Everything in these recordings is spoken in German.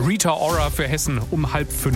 Rita Ora für Hessen um 4:30.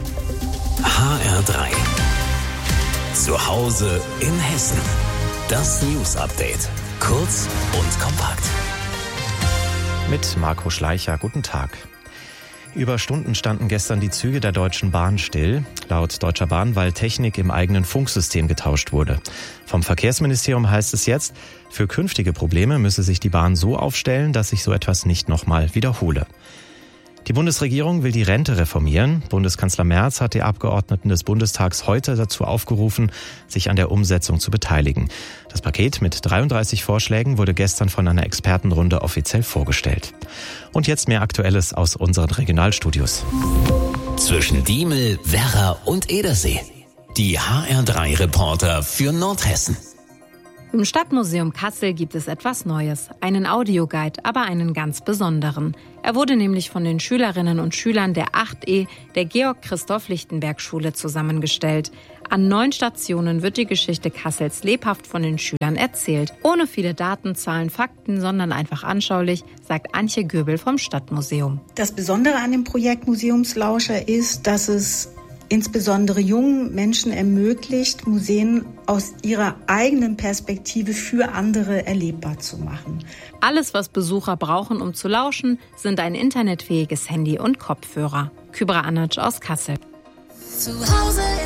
HR3. Zu Hause in Hessen. Das News Update. Kurz und kompakt. Mit Marco Schleicher. Guten Tag. Über Stunden standen gestern die Züge der Deutschen Bahn still. Laut Deutscher Bahn, weil Technik im eigenen Funksystem getauscht wurde. Vom Verkehrsministerium heißt es jetzt, für künftige Probleme müsse sich die Bahn so aufstellen, dass sich so etwas nicht nochmal wiederhole. Die Bundesregierung will die Rente reformieren. Bundeskanzler Merz hat die Abgeordneten des Bundestags heute dazu aufgerufen, sich an der Umsetzung zu beteiligen. Das Paket mit 33 Vorschlägen wurde gestern von einer Expertenrunde offiziell vorgestellt. Und jetzt mehr Aktuelles aus unseren Regionalstudios. Zwischen Diemel, Werra und Edersee. Die HR3-Reporter für Nordhessen. Im Stadtmuseum Kassel gibt es etwas Neues, einen Audioguide, aber einen ganz besonderen. Er wurde nämlich von den Schülerinnen und Schülern der 8E der Georg-Christoph-Lichtenberg-Schule zusammengestellt. An 9 Stationen wird die Geschichte Kassels lebhaft von den Schülern erzählt. Ohne viele Daten, Zahlen, Fakten, sondern einfach anschaulich, sagt Antje Göbel vom Stadtmuseum. Das Besondere an dem Projekt Museumslauscher ist, dass es insbesondere jungen Menschen ermöglicht, Museen aus ihrer eigenen Perspektive für andere erlebbar zu machen. Alles, was Besucher brauchen, um zu lauschen, sind ein internetfähiges Handy und Kopfhörer. Kübra Anac aus Kassel. Zu Hause in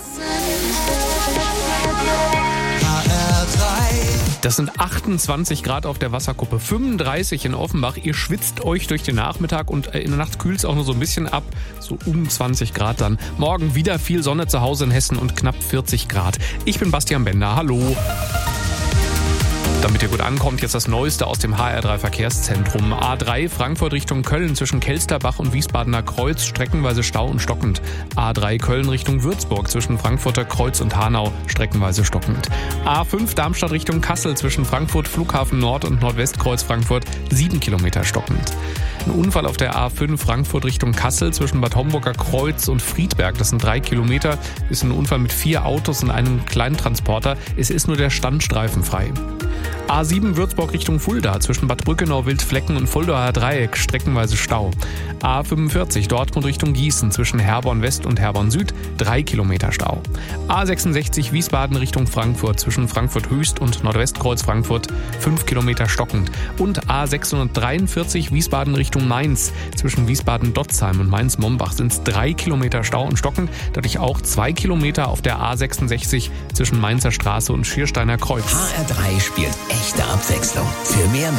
Das sind 28 Grad auf der Wasserkuppe, 35 in Offenbach. Ihr schwitzt euch durch den Nachmittag und in der Nacht kühlt es auch nur so ein bisschen ab. So um 20 Grad dann. Morgen wieder viel Sonne zu Hause in Hessen und knapp 40 Grad. Ich bin Bastian Bender. Hallo. Damit ihr gut ankommt, jetzt das Neueste aus dem HR3 Verkehrszentrum. A3 Frankfurt Richtung Köln zwischen Kelsterbach und Wiesbadener Kreuz, streckenweise Stau und stockend. A3 Köln Richtung Würzburg zwischen Frankfurter Kreuz und Hanau, streckenweise stockend. A5 Darmstadt Richtung Kassel zwischen Frankfurt Flughafen Nord und Nordwestkreuz Frankfurt, 7 Kilometer stockend. Ein Unfall auf der A5 Frankfurt Richtung Kassel zwischen Bad Homburger Kreuz und Friedberg. Das sind 3 Kilometer. Ist ein Unfall mit 4 Autos und einem kleinen Transporter. Es ist nur der Standstreifen frei. A7 Würzburg Richtung Fulda zwischen Bad Brückenau, Wildflecken und Fuldaer Dreieck, streckenweise Stau. A45 Dortmund Richtung Gießen zwischen Herborn West und Herborn Süd, 3 Kilometer Stau. A66 Wiesbaden Richtung Frankfurt zwischen Frankfurt Höchst und Nordwestkreuz Frankfurt, 5 Kilometer stockend. Und A643 Wiesbaden Richtung Mainz zwischen Wiesbaden-Dotzheim und Mainz-Mombach sind es 3 Kilometer Stau und stockend, dadurch auch 2 Kilometer auf der A66 zwischen Mainzer Straße und Schiersteiner Kreuz. HR3 spielt echte Abwechslung. Für mehr